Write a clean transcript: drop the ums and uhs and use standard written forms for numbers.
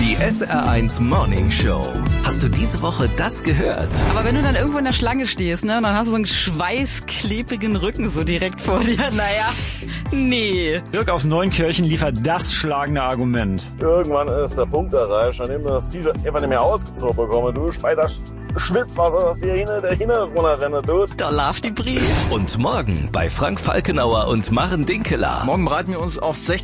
Die SR1 Morning Show. Hast du diese Woche das gehört? Aber wenn du dann irgendwo in der Schlange stehst, ne, dann hast du so einen schweißklebrigen Rücken so direkt vor dir. Naja, nee. Dirk aus Neunkirchen liefert das schlagende Argument. Irgendwann ist der Punkt erreicht, an dem du das T-Shirt einfach nicht mehr ausgezogen bekommst. Du bei das Schwitzwasser, das hier hinten runterrennen tut. Da läuft die Brie. Und morgen bei Frank Falkenauer und Maren Dinkeler. Morgen bereiten wir uns auf 16